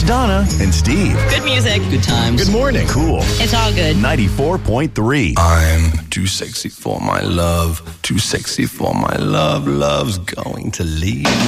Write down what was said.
Donna and Steve. Good music. Good times. Good morning. Cool. It's all good. 94.3. I'm too sexy for my love, too sexy for my love. Love's going to leave